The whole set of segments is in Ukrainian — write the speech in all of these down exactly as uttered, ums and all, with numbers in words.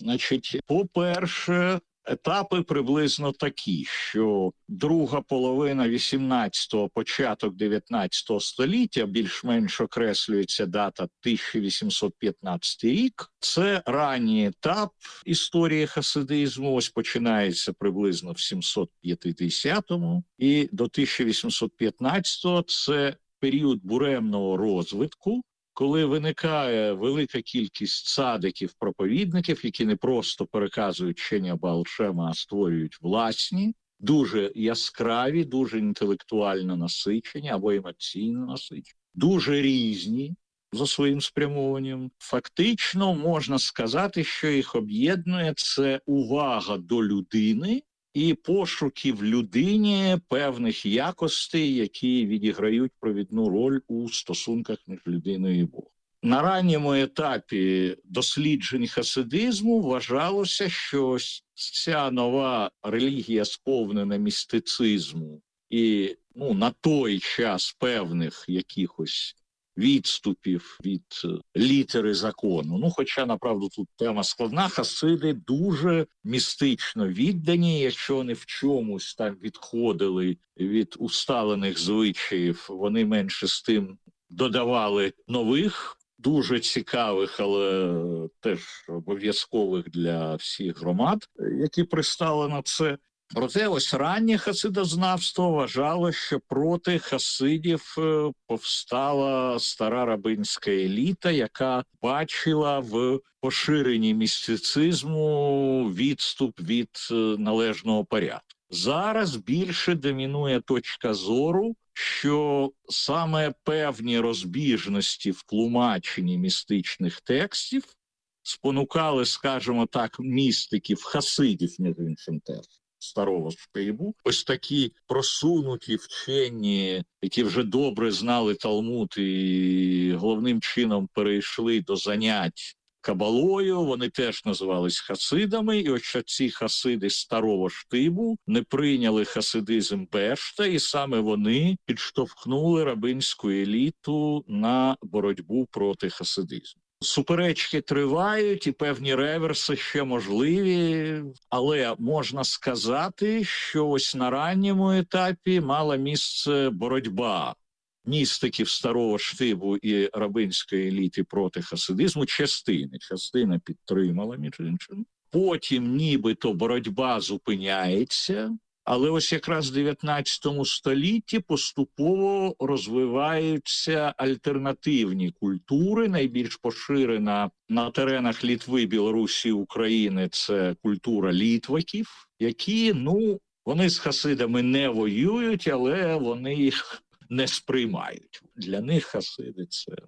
Значить, по-перше, етапи приблизно такі, що друга половина вісімнадцятого, початок дев'ятнадцятого століття, більш-менш окреслюється дата тисяча вісімсот п'ятнадцятий рік. Це ранній етап історії хасидизму, ось починається приблизно в сімсот п'ятдесятому, і до тисяча вісімсот п'ятнадцятого це період буремного розвитку, коли виникає велика кількість цадиків-проповідників, які не просто переказують вчення Баал Шема, а створюють власні, дуже яскраві, дуже інтелектуально насичені або емоційно насичені, дуже різні за своїм спрямуванням. Фактично можна сказати, що їх об'єднує це увага до людини і пошуки в людині певних якостей, які відіграють провідну роль у стосунках між людиною і Богом. На ранньому етапі досліджень хасидизму вважалося, що ця нова релігія, сповнена містицизму і ну, на той час певних якихось відступів від літери закону. Ну, хоча, направду, тут тема складна. Хасиди дуже містично віддані, якщо вони в чомусь там відходили від усталених звичаїв, вони менше з тим додавали нових, дуже цікавих, але теж обов'язкових для всіх громад, які пристали на це. Проте ось раннє хасидознавство вважало, що проти хасидів повстала стара рабинська еліта, яка бачила в поширенні містицизму відступ від належного порядку. Зараз більше домінує точка зору, що саме певні розбіжності в тлумаченні містичних текстів спонукали, скажімо так, містиків, хасидів, між іншим теж, старого Штибу, ось такі просунуті вчені, які вже добре знали Талмуд і головним чином перейшли до занять кабалою, вони теж називались хасидами, і ось ці хасиди старого Штибу не прийняли хасидизм Бешта, і саме вони підштовхнули рабинську еліту на боротьбу проти хасидизму. Суперечки тривають і певні реверси ще можливі, але можна сказати, що ось на ранньому етапі мала місце боротьба містиків старого Штибу і рабинської еліти проти хасидизму частини. Частина підтримала, між іншим. Потім нібито боротьба зупиняється, але ось якраз в дев'ятнадцятому столітті поступово розвиваються альтернативні культури. Найбільш поширена на теренах Литви, Білорусі, України – це культура літваків, які, ну, вони з хасидами не воюють, але вони їх не сприймають. Для них хасиди – це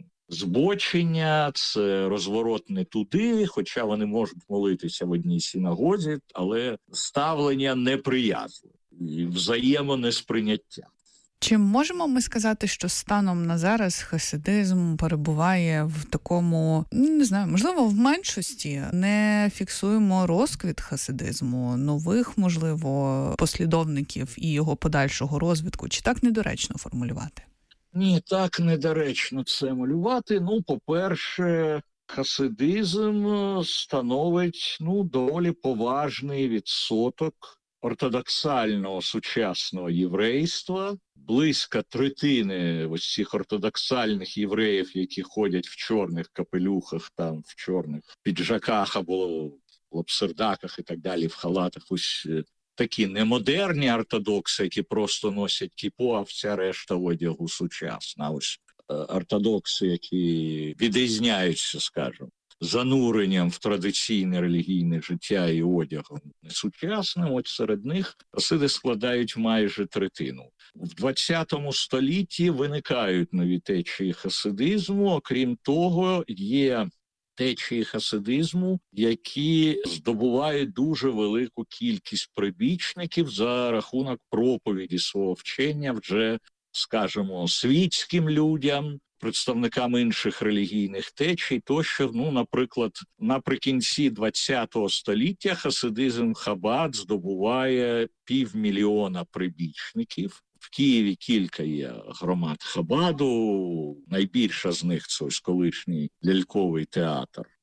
збочення, це розворот не туди, хоча вони можуть молитися в одній синагозі, але ставлення неприязливе і взаємонесприйняття. Чи можемо ми сказати, що станом на зараз хасидизм перебуває в такому, не знаю, можливо, в меншості? Не фіксуємо розквіт хасидизму, нових, можливо, послідовників і його подальшого розвитку? Чи так недоречно формулювати? Ні, так недоречно це малювати. Ну, по-перше, хасидизм становить, ну, доволі поважний відсоток ортодоксального сучасного єврейства. Близько третини ось цих ортодоксальних євреїв, які ходять в чорних капелюхах, там, в чорних піджаках або в лапсердаках і так далі, в халатах, ось такі немодерні ортодокси, які просто носять кіпу, а вся решта одягу сучасна. Ось ортодокси, які відрізняються, скажімо, зануренням в традиційне релігійне життя і одягом несучасним, от серед них хасиди складають майже третину. В двадцятому столітті виникають нові течії хасидизму, окрім того, є течії хасидизму, які здобувають дуже велику кількість прибічників за рахунок проповіді свого вчення вже, скажімо, світським людям, представникам інших релігійних течій, тощо, ну, наприклад, наприкінці двадцятого століття хасидизм Хабад здобуває півмільйона прибічників. В Києві кілька є громад Хабаду, найбільша з них – це ось колишній ляльковий театр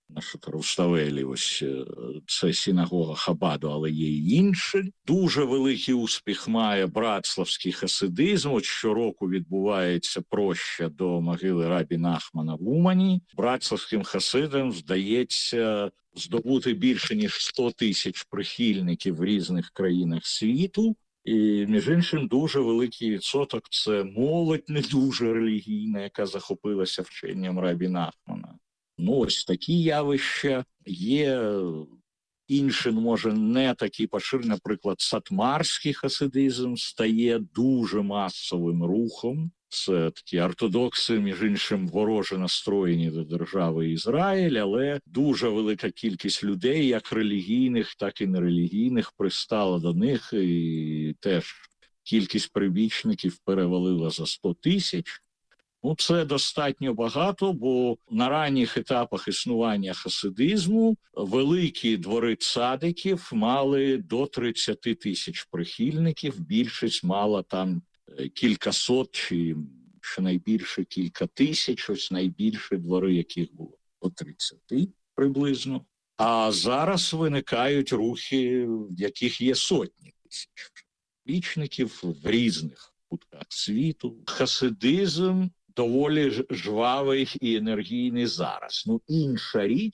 наша Руставелі, ось це синагога Хабаду, але є й інші. Дуже великий успіх має братславський хасидизм. От щороку відбувається проща до могили Рабі Нахмана в Умані. Братславським хасидам вдається здобути більше, ніж сто тисяч прихильників в різних країнах світу. І, між іншим, дуже великий відсоток – це молодь не дуже релігійна, яка захопилася вченням Рабі Нахмана. Ну, ось такі явища є. Інші, може, не такі поширені. Наприклад, сатмарський хасидизм стає дуже масовим рухом. Це такі ортодокси, між іншим, вороже настроєні до держави Ізраїль, але дуже велика кількість людей, як релігійних, так і нерелігійних, пристала до них, і теж кількість прибічників перевалила за сто тисяч. Ну, це достатньо багато, бо на ранніх етапах існування хасидизму великі двори цадиків мали до тридцять тисяч прихильників, більшість мала там кількасот чи щонайбільше кілька тисяч, ось найбільші двори, яких було до тридцять приблизно. А зараз виникають рухи, в яких є сотні тисяч прибічників в різних кутках світу. Хасидизм доволі жвавий і енергійний зараз. Ну, інша річ,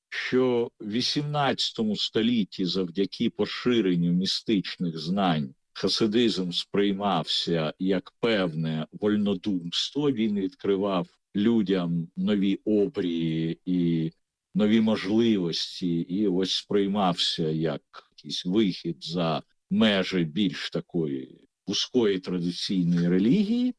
що в вісімнадцятому столітті завдяки поширенню містичних знань хасидизм сприймався як певне вольнодумство. Він відкривав людям нові обрії і нові можливості, і ось сприймався як якийсь вихід за межі більш такої вузької традиційної релігії.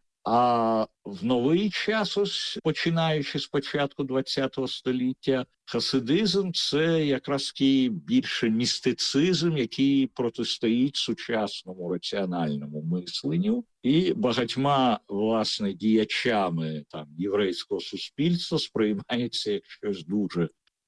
А в новий час, ось починаючи з початку ХХ століття, хасидизм – це якраз такий більше містицизм, який протистоїть сучасному раціональному мисленню. І багатьма, власне, діячами там єврейського суспільства сприймається як щось дуже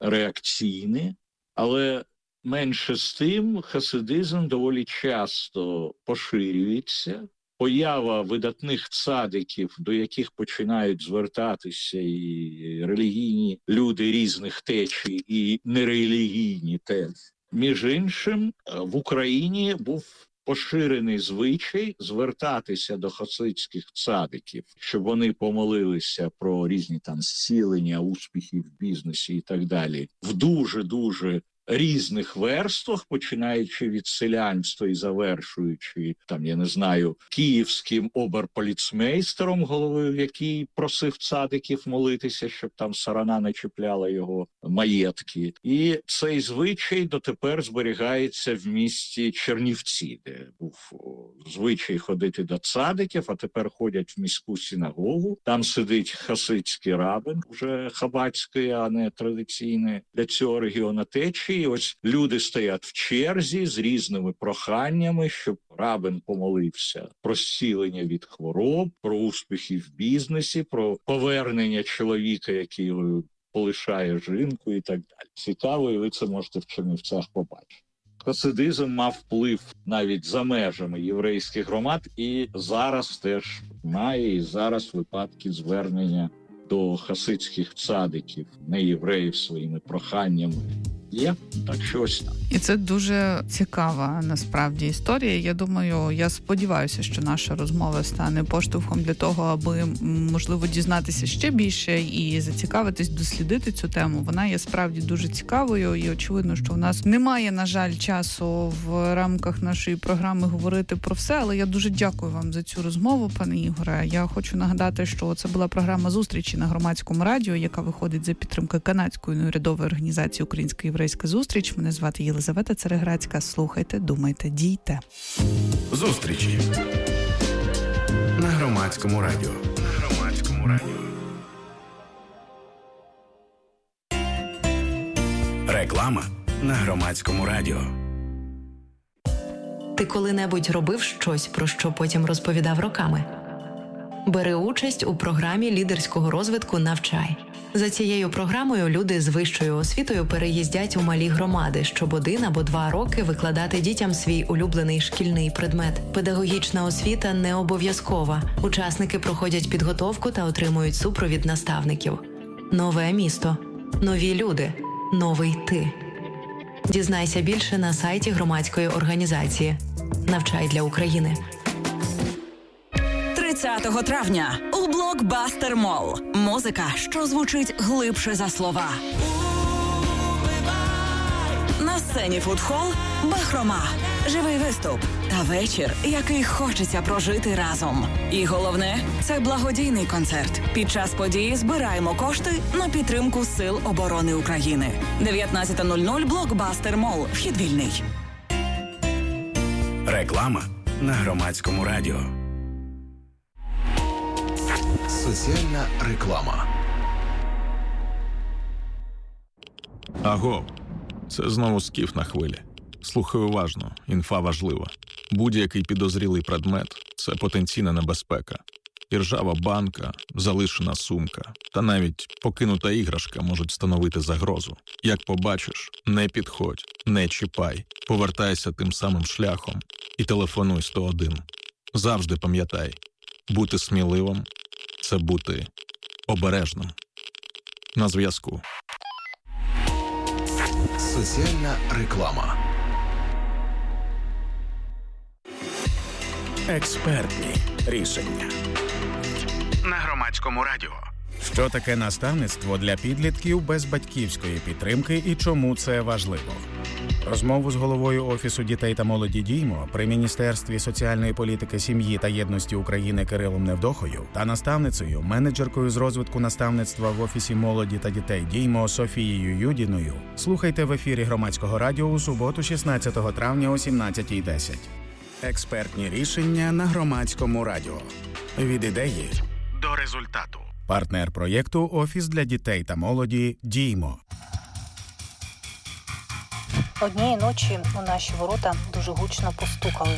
реакційне, але менше з тим хасидизм доволі часто поширюється. Поява видатних цадиків, до яких починають звертатися і релігійні люди різних течій, і нерелігійні теж. Між іншим, в Україні був поширений звичай звертатися до хасидських цадиків, щоб вони помолилися про різні там зцілення, успіхи в бізнесі і так далі, в дуже-дуже різних верствах, починаючи від селянства і завершуючи, там, я не знаю, київським оберполіцмейстером, головою, який просив цадиків молитися, щоб там сарана не чіпляла його маєтки. І цей звичай дотепер зберігається в місті Чернівці, де був звичай ходити до цадиків, а тепер ходять в міську синагогу. Там сидить хасидський рабин, вже хабатський, а не традиційний для цього регіону течії. І ось люди стоять в черзі з різними проханнями, щоб рабин помолився про зцілення від хвороб, про успіхи в бізнесі, про повернення чоловіка, який полишає жінку і так далі. Цікаво, і ви це можете в Чернівцях побачити. Хасидизм мав вплив навіть за межами єврейських громад і зараз теж має, і зараз випадки звернення до хасидських цадиків, не євреїв, своїми проханнями є, так що ось так. І це дуже цікава, насправді, історія. Я думаю, я сподіваюся, що наша розмова стане поштовхом для того, аби, можливо, дізнатися ще більше і зацікавитись, дослідити цю тему. Вона є справді дуже цікавою, і очевидно, що у нас немає, на жаль, часу в рамках нашої програми говорити про все, але я дуже дякую вам за цю розмову, пане Ігоре. Я хочу нагадати, що це була програма «Зустрічі» на Громадському радіо, яка виходить за підтримки канадської неурядової організації «Українська єврейська зустріч». Мене звати Єлизавета Цереграцька. Слухайте, думайте, дійте. Зустрічі на Громадському радіо. На Громадському радіо. Реклама на Громадському радіо. Ти коли-небудь робив щось, про що потім розповідав роками? Бери участь у програмі лідерського розвитку «Навчай». За цією програмою люди з вищою освітою переїздять у малі громади, щоб один або два роки викладати дітям свій улюблений шкільний предмет. Педагогічна освіта не обов'язкова. Учасники проходять підготовку та отримують супровід наставників. Нове місто. Нові люди. новий ти. Дізнайся більше на сайті громадської організації «Навчай для України». тридцятого травня у Блокбастер Мол. Музика, що звучить глибше за слова. На сцені фудхол «Бахрома». Живий виступ та вечір, який хочеться прожити разом. І головне – це благодійний концерт. Під час події збираємо кошти на підтримку Сил оборони України. дев'ятнадцята нуль нуль Блокбастер Мол. Вхід вільний. Реклама на Громадському радіо. Соціальна реклама. Аго, це знову Скіф на хвилі. Слухай уважно, інфа важлива. Будь-який підозрілий предмет – це потенційна небезпека. Іржава банка, залишена сумка та навіть покинута іграшка можуть становити загрозу. Як побачиш, не підходь, не чіпай, повертайся тим самим шляхом і телефонуй сто один. Завжди пам'ятай, бути сміливим – це бути обережним. На зв'язку. Соціальна реклама. Експертні рішення на Громадському радіо. Що таке наставництво для підлітків без батьківської підтримки і чому це важливо? Розмову з головою Офісу дітей та молоді «Діймо» при Міністерстві соціальної політики, сім'ї та єдності України Кирилом Невдохою та наставницею, менеджеркою з розвитку наставництва в Офісі молоді та дітей «Діймо» Софією Юдіною слухайте в ефірі Громадського радіо у суботу, шістнадцятого травня о сімнадцятій десять. Експертні рішення на Громадському радіо. Від ідеї до результату. Партнер проєкту «Офіс для дітей та молоді «Діймо». Однієї ночі у наші ворота дуже гучно постукали.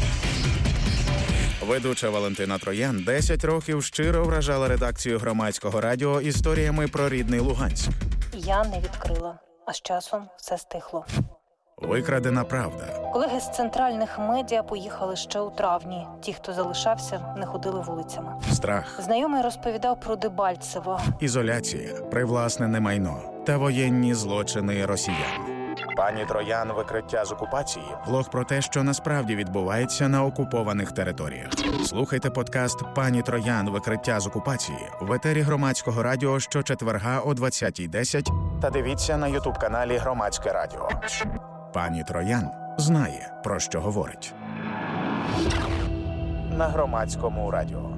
Ведуча Валентина Троян десять років щиро вражала редакцію Громадського радіо історіями про рідний Луганськ. Я не відкрила, а з часом все стихло. Викрадена правда. Колеги з центральних медіа поїхали ще у травні. Ті, хто залишався, не ходили вулицями. Страх. Знайомий розповідав про Дебальцево. Ізоляція, привласнене майно та воєнні злочини росіян. Пані Троян «Викриття з окупації» – блог про те, що насправді відбувається на окупованих територіях. Слухайте подкаст «Пані Троян. Викриття з окупації» в етері Громадського радіо щочетверга о двадцятій десять та дивіться на ютуб-каналі Громадське радіо. Пані Троян знає, про що говорить. На Громадському радіо.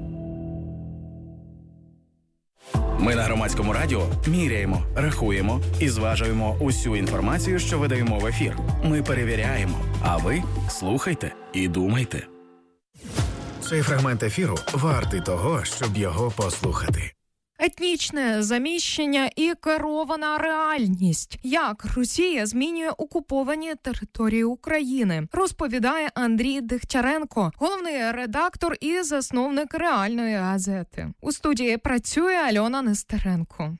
Ми на Громадському радіо міряємо, рахуємо і зважуємо усю інформацію, що видаємо в ефір. Ми перевіряємо, а ви слухайте і думайте. Цей фрагмент ефіру вартий того, щоб його послухати. Етнічне заміщення і керована реальність. Як Росія змінює окуповані території України, розповідає Андрій Дегтяренко, головний редактор і засновник «Реальної газети». У студії працює Альона Нестеренко.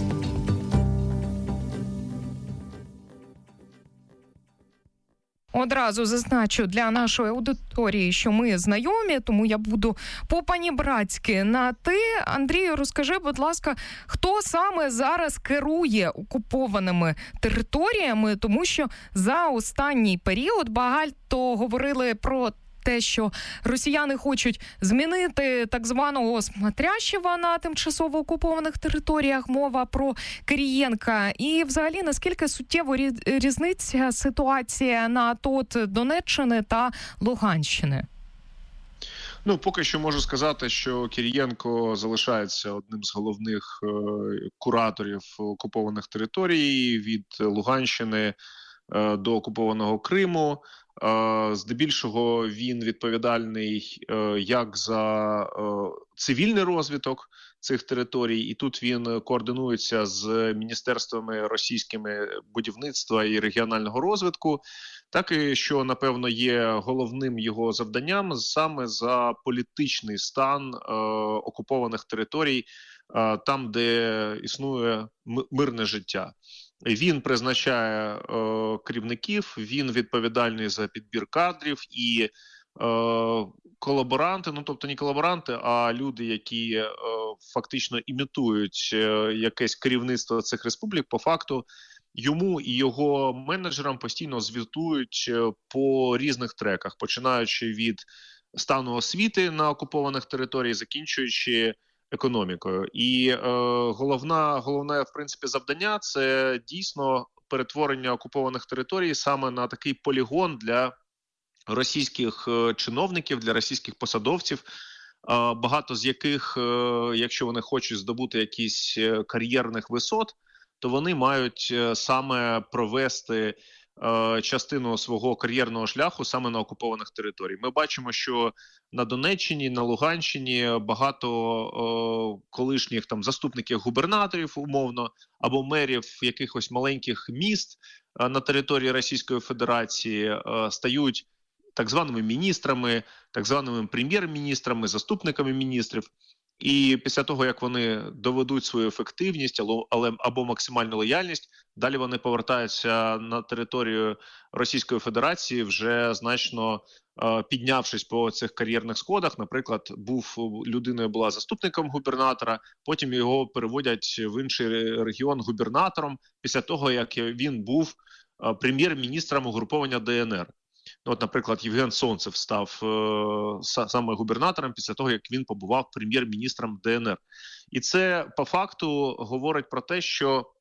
Одразу зазначу для нашої аудиторії, що ми знайомі, тому я буду по-панібратськи на «ти». Андрію, розкажи, будь ласка, хто саме зараз керує окупованими територіями, тому що за останній період багато говорили про те, що росіяни хочуть змінити так званого Смотрящего на тимчасово окупованих територіях, мова про Кирієнка. І взагалі, наскільки суттєво різниця ситуація на ТОТ Донеччини та Луганщини? Ну, поки що можу сказати, що Кирієнко залишається одним з головних е, кураторів окупованих територій від Луганщини е, до окупованого Криму. Здебільшого він відповідальний як за цивільний розвиток цих територій, і тут він координується з міністерствами російськими будівництва і регіонального розвитку, так і що, напевно, є головним його завданням саме за політичний стан окупованих територій, там, де існує мирне життя. Він призначає е, керівників, він відповідальний за підбір кадрів і колаборанти, ну тобто не колаборанти, а люди, які е, фактично імітують е, якесь керівництво цих республік, по факту йому і його менеджерам постійно звітують по різних треках, починаючи від стану освіти на окупованих територіях, закінчуючи економікою. І е, головна, головне, в принципі, завдання – це дійсно перетворення окупованих територій саме на такий полігон для російських чиновників, для російських посадовців, багато з яких, якщо вони хочуть здобути якісь кар'єрних висот, то вони мають саме провести частину свого кар'єрного шляху саме на окупованих територіях. Ми бачимо, що на Донеччині, на Луганщині багато колишніх там заступників губернаторів, умовно, або мерів якихось маленьких міст на території Російської Федерації стають так званими міністрами, так званими прем'єр-міністрами, заступниками міністрів. І після того, як вони доведуть свою ефективність але, або максимальну лояльність, далі вони повертаються на територію Російської Федерації, вже значно е, піднявшись по цих кар'єрних сходах. Наприклад, був людиною була заступником губернатора, потім його переводять в інший регіон губернатором, після того, як він був е, прем'єр-міністром угруповання ДНР. От, наприклад, Євген Сонцев став е, саме губернатором після того, як він побував прем'єр-міністром ДНР. І це, по факту, говорить про те, що е,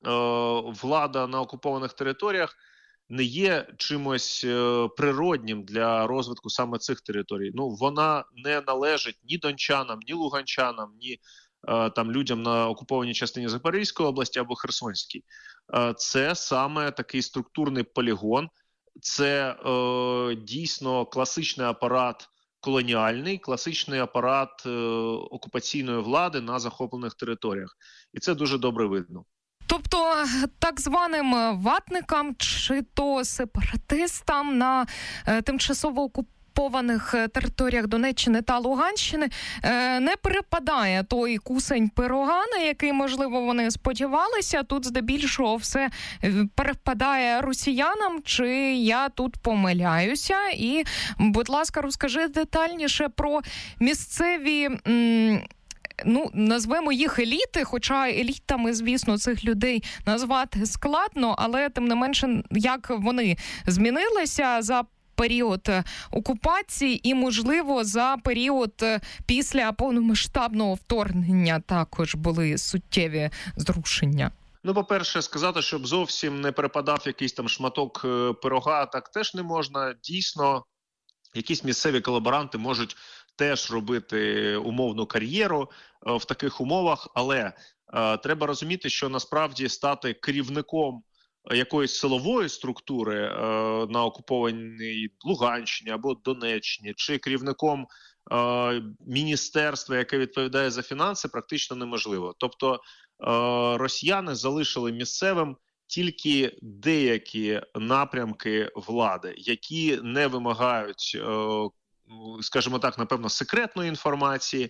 влада на окупованих територіях не є чимось е, природнім для розвитку саме цих територій. Ну, вона не належить ні дончанам, ні луганчанам, ні е, там, людям на окупованій частині Запорізької області або Херсонській. Е, це саме такий структурний полігон. Це е, дійсно класичний апарат колоніальний, класичний апарат е, окупаційної влади на захоплених територіях. І це дуже добре видно. Тобто так званим ватникам чи то сепаратистам на е, тимчасово окупованих окупованих територіях Донеччини та Луганщини не перепадає той кусень пирога, на який, можливо, вони сподівалися. Тут здебільшого все перепадає росіянам, чи я тут помиляюся. І, будь ласка, розкажи детальніше про місцеві... М- Ну, назвемо їх еліти, хоча елітами, звісно, цих людей назвати складно, але, тим не менше, як вони змінилися за період окупації і, можливо, за період після повномасштабного вторгнення також були суттєві зрушення. Ну, по-перше, сказати, щоб зовсім не перепадав якийсь там шматок пирога, так теж не можна. Дійсно, якісь місцеві колаборанти можуть теж робити умовну кар'єру е, в таких умовах, але е, треба розуміти, що насправді стати керівником якоїсь силової структури е, на окупованій Луганщині або Донеччині, чи керівником е, міністерства, яке відповідає за фінанси, практично неможливо. Тобто е, росіяни залишили місцевим тільки деякі напрямки влади, які не вимагають, скажімо так, напевно, секретної інформації,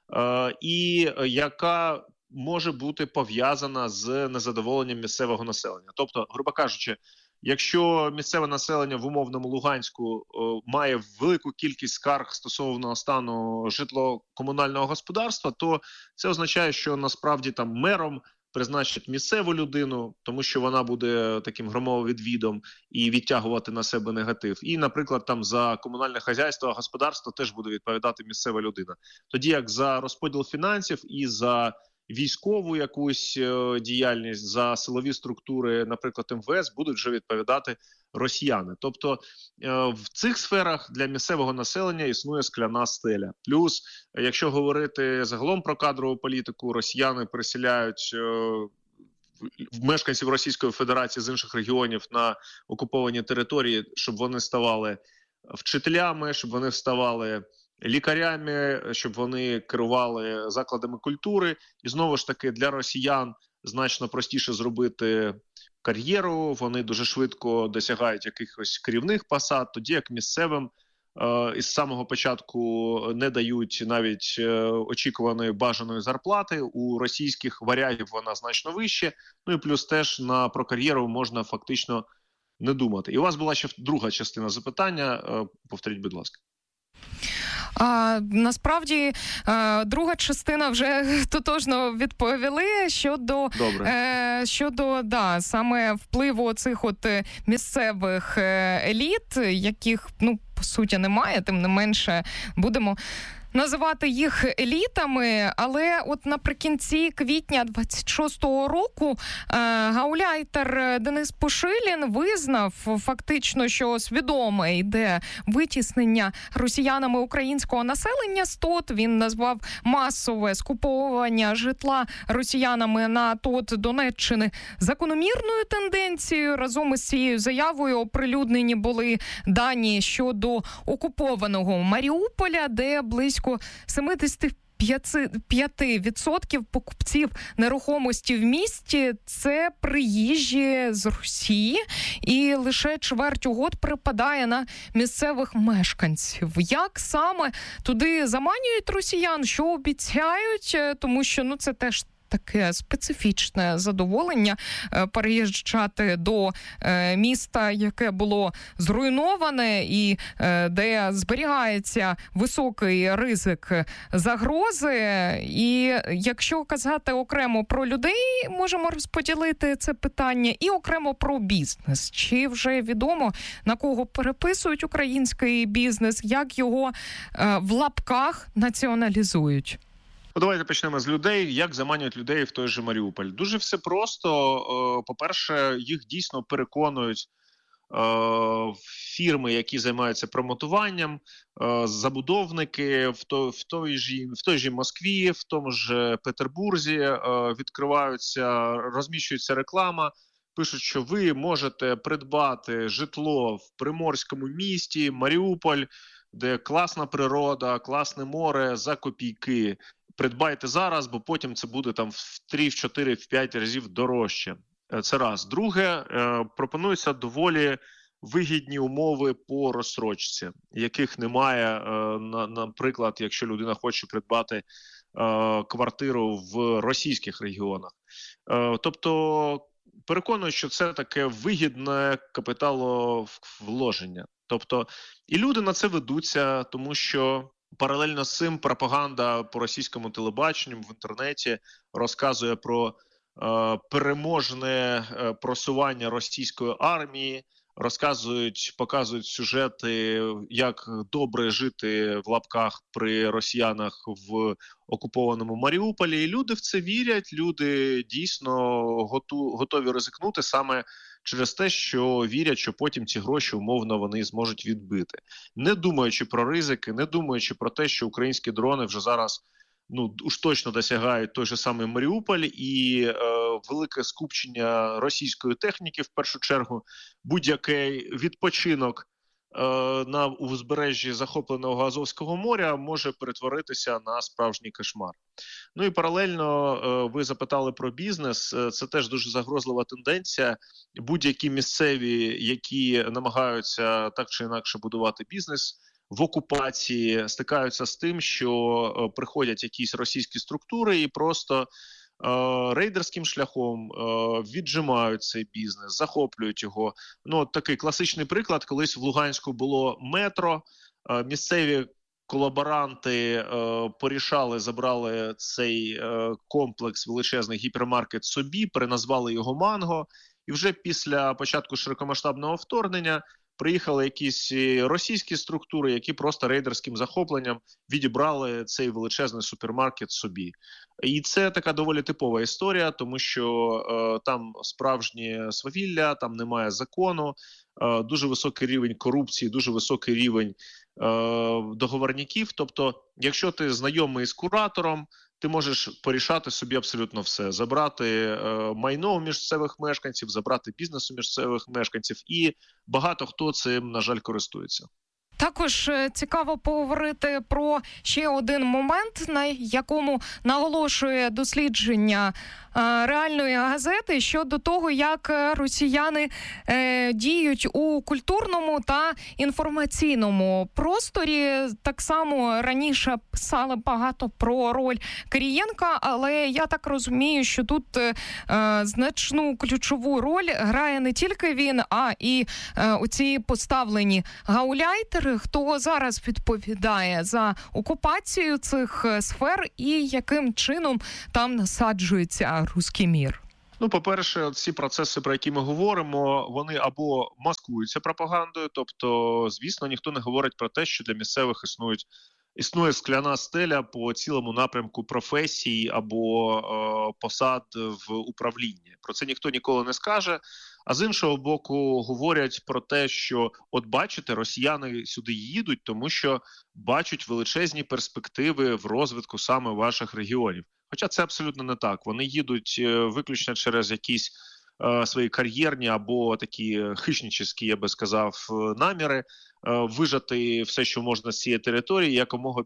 і яка може бути пов'язана з незадоволенням місцевого населення. Тобто, грубо кажучи, якщо місцеве населення в умовному Луганську має велику кількість скарг стосовно стану житлово-комунального господарства, то це означає, що насправді там мером призначать місцеву людину, тому що вона буде таким громовідвідом і відтягувати на себе негатив. І, наприклад, там за комунальне хазяйство, господарство теж буде відповідати місцева людина. Тоді як за розподіл фінансів і за військову якусь е, діяльність, за силові структури, наприклад, ем ве ес, будуть вже відповідати росіяни. Тобто е, в цих сферах для місцевого населення існує скляна стеля. Плюс, якщо говорити загалом про кадрову політику, росіяни переселяють е, мешканців Російської Федерації з інших регіонів на окуповані території, щоб вони ставали вчителями, щоб вони ставали лікарями, щоб вони керували закладами культури. І знову ж таки, для росіян значно простіше зробити кар'єру, вони дуже швидко досягають якихось керівних посад, тоді як місцевим е, із самого початку не дають навіть е, очікуваної бажаної зарплати. У російських варягів вона значно вище, ну і плюс теж на про кар'єру можна фактично не думати. І у вас була ще друга частина запитання, е, повторіть, будь ласка. А насправді друга частина вже тотожно відповіли щодо е, щодо да саме впливу цих от місцевих еліт, яких ну по суті немає, тим не менше будемо називати їх елітами, але от наприкінці квітня двадцять шостого року е, гауляйтер Денис Пушилін визнав фактично, що свідоме йде витіснення росіянами українського населення з ТОТ. Він назвав масове скуповування житла росіянами на ТОТ Донеччини закономірною тенденцією. Разом із цією заявою оприлюднені були дані щодо окупованого Маріуполя, де близько сімдесят п'ять відсотків покупців нерухомості в місті – це приїжджі з Росії, і лише чверть угод припадає на місцевих мешканців. Як саме туди заманюють росіян, що обіцяють, тому що ну це теж таке специфічне задоволення переїжджати до міста, яке було зруйноване і де зберігається високий ризик загрози. І якщо казати окремо про людей, можемо розподілити це питання, і окремо про бізнес. Чи вже відомо, на кого переписують український бізнес, як його в лапках націоналізують? Давайте почнемо з людей. Як заманюють людей в той же Маріуполь? Дуже все просто. По-перше, їх дійсно переконують фірми, які займаються промотуванням, забудовники в той, в той же, в той же Москві, в тому ж Петербурзі відкриваються, розміщується реклама, пишуть, що ви можете придбати житло в приморському місті Маріуполь, де класна природа, класне море за копійки. Придбайте зараз, бо потім це буде там в три, в чотири, в п'ять разів дорожче. Це раз. Друге, пропонуються доволі вигідні умови по розстрочці, яких немає, наприклад, якщо людина хоче придбати квартиру в російських регіонах. Тобто переконую, що це таке вигідне капіталовложення. Тобто і люди на це ведуться, тому що паралельно з цим пропаганда по російському телебаченню в інтернеті розказує про е, переможне е, просування російської армії, розказують, показують сюжети, як добре жити в лапках при росіянах в окупованому Маріуполі. І люди в це вірять, люди дійсно готу, готові ризикнути саме через те, що вірять, що потім ці гроші умовно вони зможуть відбити. Не думаючи про ризики, не думаючи про те, що українські дрони вже зараз ну уж точно досягають той же самий Маріуполь, і е, велике скупчення російської техніки, в першу чергу, будь-який відпочинок е, на узбережжі захопленого Азовського моря може перетворитися на справжній кошмар. Ну і паралельно е, ви запитали про бізнес, це теж дуже загрозлива тенденція. Будь-які місцеві, які намагаються так чи інакше будувати бізнес в окупації, стикаються з тим, що е, приходять якісь російські структури і просто е, рейдерським шляхом е, віджимають цей бізнес, захоплюють його. Ну, от такий класичний приклад, колись в Луганську було метро, е, місцеві колаборанти е, порішали, забрали цей е, комплекс, величезний гіпермаркет собі, переназвали його «Манго», і вже після початку широкомасштабного вторгнення приїхали якісь російські структури, які просто рейдерським захопленням відібрали цей величезний супермаркет собі. І це така доволі типова історія, тому що е, там справжнє свавілля, там немає закону, е, дуже високий рівень корупції, дуже високий рівень е, договорників. Тобто, якщо ти знайомий з куратором, ти можеш порішати собі абсолютно все. Забрати е, майно у місцевих мешканців, забрати бізнес у місцевих мешканців. І багато хто цим, на жаль, користується. Також цікаво поговорити про ще один момент, на якому наголошує дослідження реальної газети щодо того, як росіяни е, діють у культурному та інформаційному просторі. Так само раніше писали багато про роль Кирієнка, але я так розумію, що тут е, значну ключову роль грає не тільки він, а і е, оці поставлені гауляйтери, хто зараз відповідає за окупацію цих сфер і яким чином там насаджується руський мір. Ну, по-перше, ці процеси, про які ми говоримо, вони або маскуються пропагандою, тобто, звісно, ніхто не говорить про те, що для місцевих існують Існує скляна стеля по цілому напрямку професій або е, посад в управлінні. Про це ніхто ніколи не скаже. А з іншого боку, говорять про те, що, от бачите, росіяни сюди їдуть, тому що бачать величезні перспективи в розвитку саме ваших регіонів. Хоча це абсолютно не так. Вони їдуть виключно через якісь е, свої кар'єрні або такі хищническі, я би сказав, наміри, вижати все, що можна з цієї території, якомога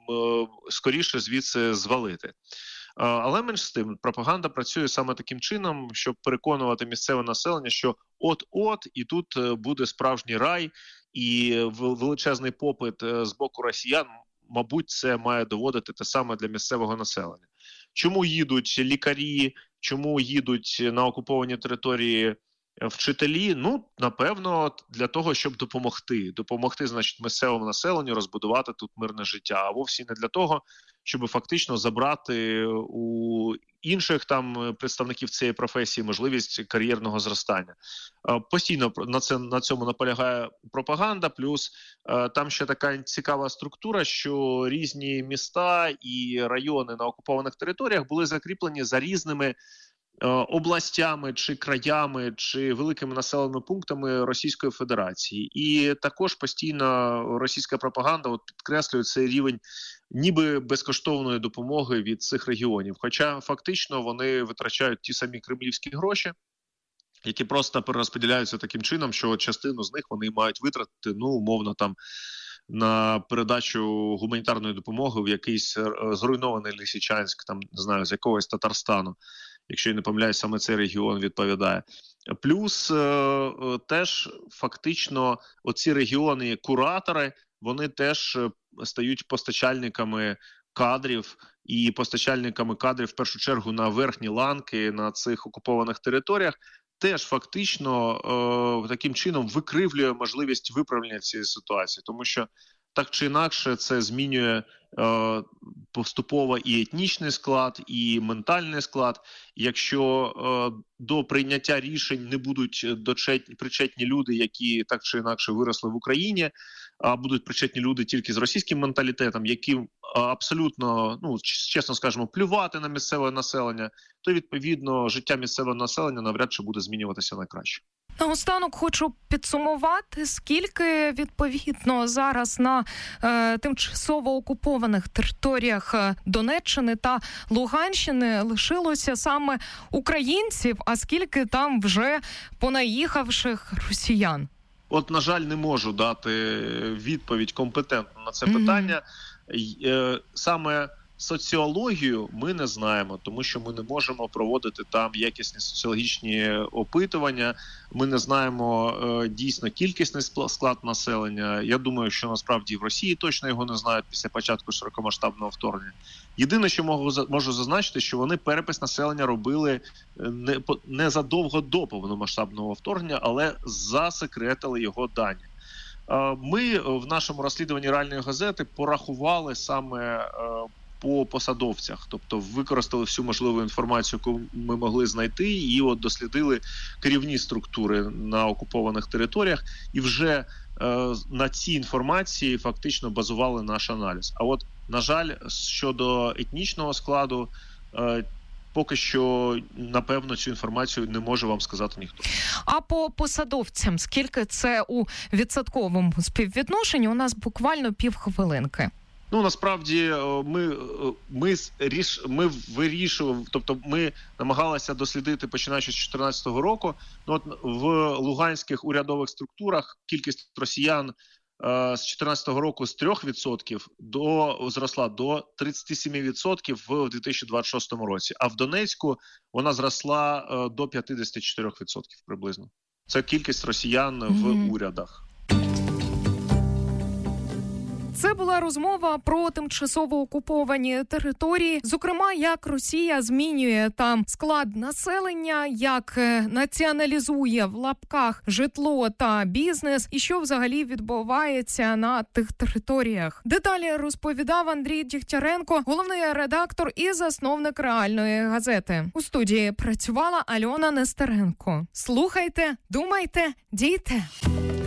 скоріше звідси звалити. Але менш з тим, пропаганда працює саме таким чином, щоб переконувати місцеве населення, що от-от і тут буде справжній рай, і величезний попит з боку росіян, мабуть, це має доводити те саме для місцевого населення. Чому їдуть лікарі, чому їдуть на окуповані території вчителі? Ну, напевно, для того, щоб допомогти. Допомогти, значить, місцевому населенню розбудувати тут мирне життя. А вовсі не для того, щоб фактично забрати у інших там представників цієї професії можливість кар'єрного зростання. Постійно на, це, на цьому наполягає пропаганда, плюс там ще така цікава структура, що різні міста і райони на окупованих територіях були закріплені за різними областями, чи краями, чи великими населеними пунктами Російської Федерації. І також постійно російська пропаганда от підкреслює цей рівень ніби безкоштовної допомоги від цих регіонів. Хоча фактично вони витрачають ті самі кремлівські гроші, які просто перерозподіляються таким чином, що частину з них вони мають витратити, ну, умовно, там, на передачу гуманітарної допомоги в якийсь зруйнований Лисичанськ, там, не знаю, з якогось Татарстану. Якщо я не помиляюсь, саме цей регіон відповідає. Плюс е, теж фактично оці регіони, куратори, вони теж стають постачальниками кадрів і постачальниками кадрів в першу чергу на верхні ланки на цих окупованих територіях, теж фактично е, таким чином викривлює можливість виправлення цієї ситуації, тому що так чи інакше це змінює е, поступово і етнічний склад, і ментальний склад. Якщо е, до прийняття рішень не будуть дочетні, причетні люди, які так чи інакше виросли в Україні, а будуть причетні люди тільки з російським менталітетом, яким абсолютно, ну, чесно скажемо, плювати на місцеве населення, то, відповідно, життя місцевого населення навряд чи буде змінюватися на краще. Наостанок хочу підсумувати, скільки, відповідно, зараз на е, тимчасово окупованих територіях Донеччини та Луганщини лишилося саме українців, а скільки там вже понаїхавших росіян? От, на жаль, не можу дати відповідь компетентно на це mm-hmm. питання. Е, саме соціологію ми не знаємо, тому що ми не можемо проводити там якісні соціологічні опитування. Ми не знаємо е, дійсно кількісний склад населення. Я думаю, що насправді в Росії точно його не знають після початку широкомасштабного вторгнення. Єдине, що можу, можу зазначити, що вони перепис населення робили не, незадовго до повномасштабного вторгнення, але засекретили його дані. Ми в нашому розслідуванні реальної газети порахували саме по посадовцях, тобто використали всю можливу інформацію, яку ми могли знайти, і от дослідили керівні структури на окупованих територіях, і вже е, на цій інформації фактично базували наш аналіз. А от, на жаль, щодо етнічного складу, е, поки що, напевно, цю інформацію не може вам сказати ніхто. А по посадовцям, скільки це у відсотковому співвідношенні? У нас буквально півхвилинки. Ну, насправді, ми, ми, ріш, ми вирішували, тобто ми намагалися дослідити, починаючи з дві тисячі чотирнадцятого року. Ну, от в луганських урядових структурах кількість росіян з чотирнадцятого року з трьох відсотків до зросла до тридцять сім відсотків в дві тисячі двадцять шостому році. А в Донецьку вона зросла до п'ятдесят чотири відсотки приблизно. Це кількість росіян в mm-hmm. урядах. Це була розмова про тимчасово окуповані території, зокрема, як Росія змінює там склад населення, як націоналізує в лапках житло та бізнес, і що взагалі відбувається на тих територіях. Деталі розповідав Андрій Дігтяренко, головний редактор і засновник «Реальної газети». У студії працювала Альона Нестеренко. Слухайте, думайте, дійте!